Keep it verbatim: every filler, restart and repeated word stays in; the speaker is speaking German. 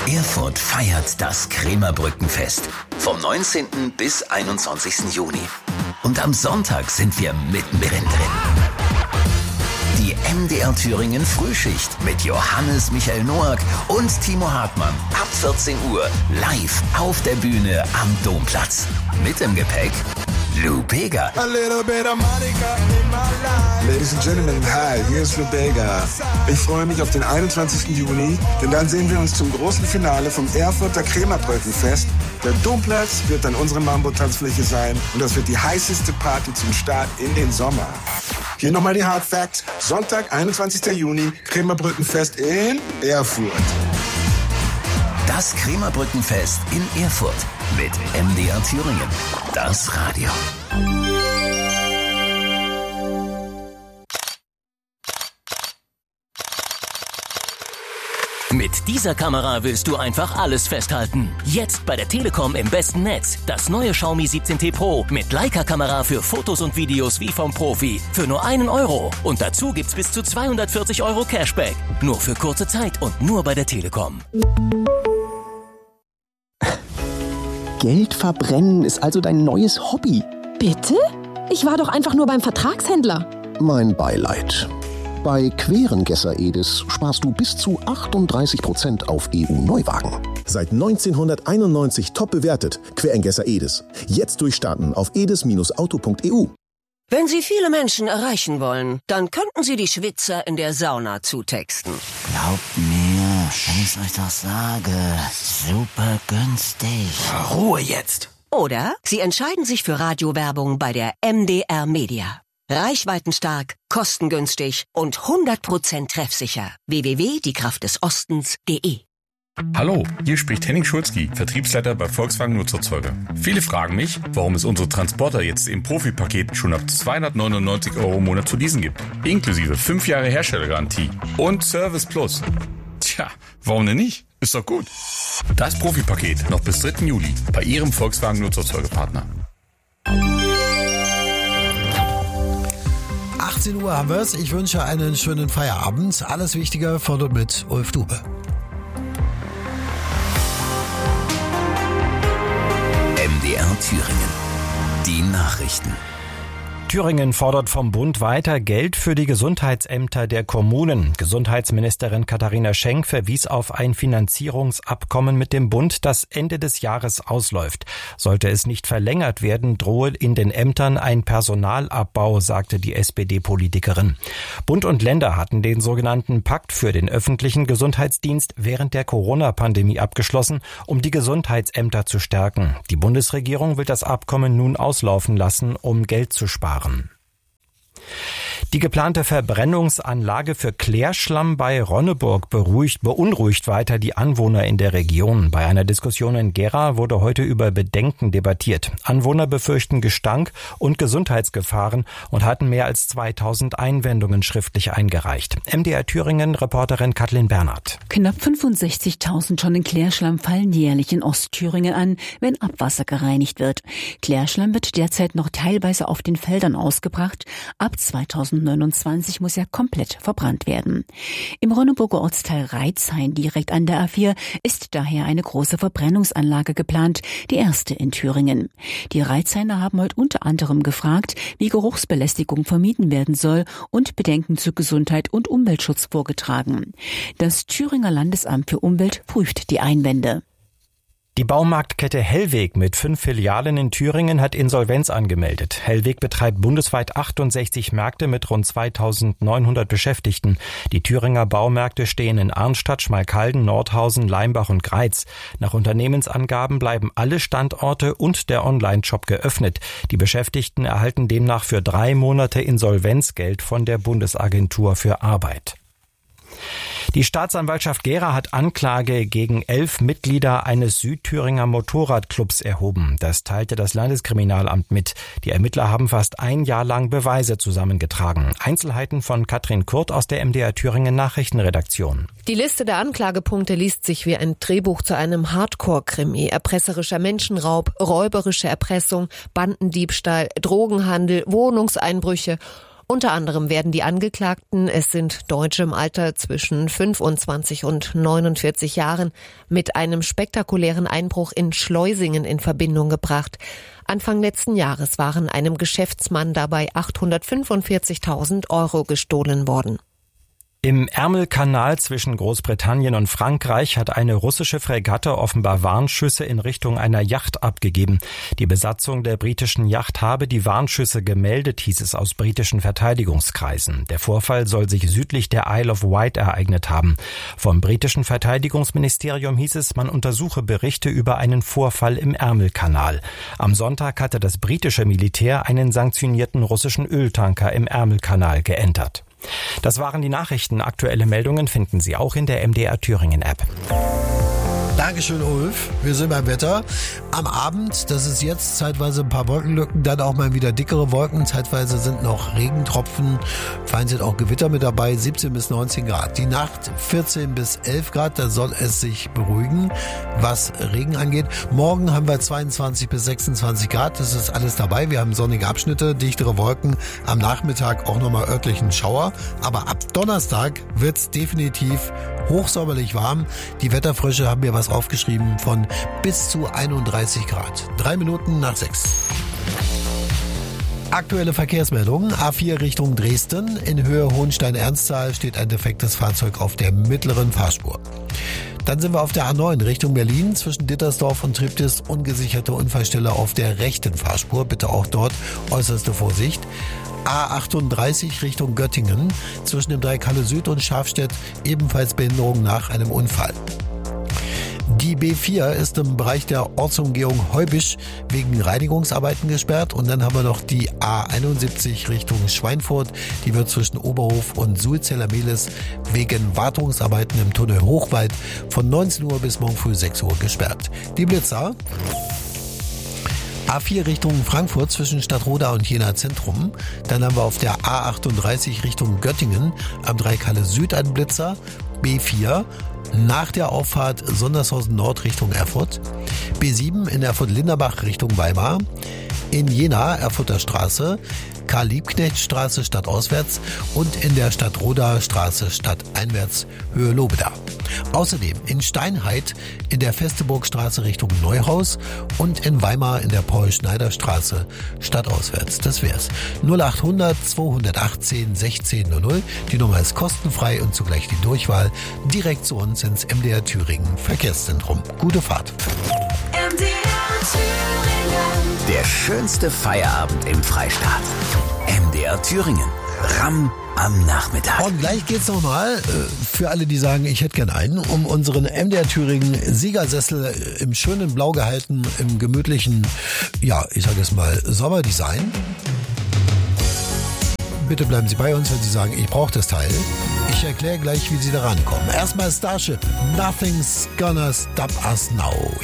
Erfurt feiert das Krämerbrückenfest vom neunzehnten bis einundzwanzigsten Juni. Und am Sonntag sind wir mittendrin drin. Die M D R Thüringen Frühschicht mit Johannes Michael Noack und Timo Hartmann ab vierzehn Uhr live auf der Bühne am Domplatz. Mit im Gepäck Lou Bega. A little bit of Monica in my life. Ladies and Gentlemen, hi, hier ist Lou Bega. Ich freue mich auf den einundzwanzigsten Juni, denn dann sehen wir uns zum großen Finale vom Erfurter Krämerbrückenfest. Der Domplatz wird dann unsere Mambo-Tanzfläche sein und das wird die heißeste Party zum Start in den Sommer. Hier nochmal die Hard Facts. Sonntag, einundzwanzigsten Juni, Krämerbrückenfest in Erfurt. Das Krämerbrückenfest in Erfurt mit M D R Thüringen. Das Radio. Mit dieser Kamera willst du einfach alles festhalten. Jetzt bei der Telekom im besten Netz. Das neue Xiaomi siebzehn T Pro mit Leica-Kamera für Fotos und Videos wie vom Profi. Für nur einen Euro. Und dazu gibt's bis zu zweihundertvierzig Euro Cashback. Nur für kurze Zeit und nur bei der Telekom. Geld verbrennen ist also dein neues Hobby. Bitte? Ich war doch einfach nur beim Vertragshändler. Mein Beileid. Bei Querengesser Edis sparst du bis zu achtunddreißig Prozent auf E U-Neuwagen. Seit neunzehnhunderteinundneunzig top bewertet. Querengesser Edis. Jetzt durchstarten auf edis Bindestrich auto Punkt e u. Wenn Sie viele Menschen erreichen wollen, dann könnten Sie die Schwitzer in der Sauna zutexten. Glaubt mir, wenn ich euch doch sage, super günstig. Ruhe jetzt! Oder Sie entscheiden sich für Radiowerbung bei der M D R Media. Reichweitenstark, kostengünstig und hundert Prozent treffsicher. w w w punkt die kraft des ostens punkt de. Hallo, hier spricht Henning Schulzki, Vertriebsleiter bei Volkswagen Nutzerzeuger. Viele fragen mich, warum es unsere Transporter jetzt im Profipaket schon ab zweihundertneunundneunzig Euro im Monat zu leasen gibt. Inklusive fünf Jahre Herstellergarantie und Service Plus. Tja, warum denn nicht? Ist doch gut. Das Profipaket noch bis dritten Juli bei Ihrem Volkswagen Nutzerzeugerpartner. achtzehn Uhr haben wir's. Ich wünsche einen schönen Feierabend. Alles Wichtige von und mit Ulf Dube. M D R Thüringen. Die Nachrichten. Thüringen fordert vom Bund weiter Geld für die Gesundheitsämter der Kommunen. Gesundheitsministerin Katharina Schenk verwies auf ein Finanzierungsabkommen mit dem Bund, das Ende des Jahres ausläuft. Sollte es nicht verlängert werden, drohe in den Ämtern ein Personalabbau, sagte die S P D-Politikerin. Bund und Länder hatten den sogenannten Pakt für den öffentlichen Gesundheitsdienst während der Corona-Pandemie abgeschlossen, um die Gesundheitsämter zu stärken. Die Bundesregierung will das Abkommen nun auslaufen lassen, um Geld zu sparen. Die geplante Verbrennungsanlage für Klärschlamm bei Ronneburg beruhigt, beunruhigt weiter die Anwohner in der Region. Bei einer Diskussion in Gera wurde heute über Bedenken debattiert. Anwohner befürchten Gestank und Gesundheitsgefahren und hatten mehr als zweitausend Einwendungen schriftlich eingereicht. M D R Thüringen-Reporterin Kathleen Bernhardt. Knapp fünfundsechzigtausend Tonnen Klärschlamm fallen jährlich in Ostthüringen an, wenn Abwasser gereinigt wird. Klärschlamm wird derzeit noch teilweise auf den Feldern ausgebracht. Ab zweitausendneunundzwanzig muss er komplett verbrannt werden. Im Ronneburger Ortsteil Reitzhain, direkt an der A vier, ist daher eine große Verbrennungsanlage geplant, die erste in Thüringen. Die Reitzhainer haben heute unter anderem gefragt, wie Geruchsbelästigung vermieden werden soll und Bedenken zu Gesundheit und Umweltschutz vorgetragen. Das Thüringer Landesamt für Umwelt prüft die Einwände. Die Baumarktkette Hellweg mit fünf Filialen in Thüringen hat Insolvenz angemeldet. Hellweg betreibt bundesweit achtundsechzig Märkte mit rund zweitausendneunhundert Beschäftigten. Die Thüringer Baumärkte stehen in Arnstadt, Schmalkalden, Nordhausen, Leimbach und Greiz. Nach Unternehmensangaben bleiben alle Standorte und der Online-Shop geöffnet. Die Beschäftigten erhalten demnach für drei Monate Insolvenzgeld von der Bundesagentur für Arbeit. Die Staatsanwaltschaft Gera hat Anklage gegen elf Mitglieder eines Südthüringer Motorradclubs erhoben. Das teilte das Landeskriminalamt mit. Die Ermittler haben fast ein Jahr lang Beweise zusammengetragen. Einzelheiten von Katrin Kurt aus der M D R Thüringen Nachrichtenredaktion. Die Liste der Anklagepunkte liest sich wie ein Drehbuch zu einem Hardcore-Krimi. Erpresserischer Menschenraub, räuberische Erpressung, Bandendiebstahl, Drogenhandel, Wohnungseinbrüche Unter anderem werden die Angeklagten, es sind Deutsche im Alter zwischen fünfundzwanzig und neunundvierzig Jahren, mit einem spektakulären Einbruch in Schleusingen in Verbindung gebracht. Anfang letzten Jahres waren einem Geschäftsmann dabei achthundertfünfundvierzigtausend Euro gestohlen worden. Im Ärmelkanal zwischen Großbritannien und Frankreich hat eine russische Fregatte offenbar Warnschüsse in Richtung einer Yacht abgegeben. Die Besatzung der britischen Yacht habe die Warnschüsse gemeldet, hieß es aus britischen Verteidigungskreisen. Der Vorfall soll sich südlich der Isle of Wight ereignet haben. Vom britischen Verteidigungsministerium hieß es, man untersuche Berichte über einen Vorfall im Ärmelkanal. Am Sonntag hatte das britische Militär einen sanktionierten russischen Öltanker im Ärmelkanal geentert. Das waren die Nachrichten. Aktuelle Meldungen finden Sie auch in der M D R Thüringen App. Dankeschön, Ulf. Wir sind beim Wetter. Am Abend, das ist jetzt zeitweise ein paar Wolkenlücken, dann auch mal wieder dickere Wolken. Zeitweise sind noch Regentropfen. Fein sind auch Gewitter mit dabei. siebzehn bis neunzehn Grad. Die Nacht vierzehn bis elf Grad. Da soll es sich beruhigen, was Regen angeht. Morgen haben wir zweiundzwanzig bis sechsundzwanzig Grad. Das ist alles dabei. Wir haben sonnige Abschnitte, dichtere Wolken. Am Nachmittag auch nochmal örtlichen Schauer. Aber ab Donnerstag wird's definitiv hochsommerlich warm. Die Wetterfrösche haben mir was aufgeschrieben von bis zu einunddreißig Grad. Drei Minuten nach sechs. Aktuelle Verkehrsmeldungen. A vier Richtung Dresden. In Höhe Hohenstein-Ernsthal steht ein defektes Fahrzeug auf der mittleren Fahrspur. Dann sind wir auf der A neun Richtung Berlin. Zwischen Dittersdorf und Triptis ungesicherte Unfallstelle auf der rechten Fahrspur. Bitte auch dort äußerste Vorsicht. A achtunddreißig Richtung Göttingen. Zwischen dem Dreieck Halle Süd und Schafstedt ebenfalls Behinderung nach einem Unfall. Die B vier ist im Bereich der Ortsumgehung Heubisch wegen Reinigungsarbeiten gesperrt. Und dann haben wir noch die A einundsiebzig Richtung Schweinfurt. Die wird zwischen Oberhof und Sulzeller-Mehlis wegen Wartungsarbeiten im Tunnel Hochwald von neunzehn Uhr bis morgen früh sechs Uhr gesperrt. Die Blitzer. A vier Richtung Frankfurt zwischen Stadtroda und Jena Zentrum. Dann haben wir auf der A achtunddreißig Richtung Göttingen am Dreieck Halle Süd einen Blitzer. B vier nach der Auffahrt Sondershausen Nord Richtung Erfurt. B sieben in Erfurt-Linderbach Richtung Weimar. In Jena Erfurter Straße. Karl-Liebknecht-Straße stadtauswärts und in der Stadtroda Straße stadteinwärts Höhe Lobeda. Außerdem in Steinheit in der Festeburgstraße Richtung Neuhaus und in Weimar in der Paul-Schneider-Straße stadtauswärts. Das wär's. null achthundert zweihundertachtzehn sechzehn null null. Die Nummer ist kostenfrei und zugleich die Durchwahl direkt zu uns ins M D R Thüringen Verkehrszentrum. Gute Fahrt. M D R Thüringen. Der schönste Feierabend im Freistaat. M D R Thüringen. Ramm am Nachmittag. Und gleich geht's nochmal, für alle, die sagen, ich hätte gern einen, um unseren M D R Thüringen Siegersessel im schönen Blau gehalten, im gemütlichen, ja, ich sage es mal, Sommerdesign. Bitte bleiben Sie bei uns, wenn Sie sagen, ich brauche das Teil. Ich erkläre gleich, wie Sie da rankommen. Erstmal Starship. Nothing's gonna stop us now.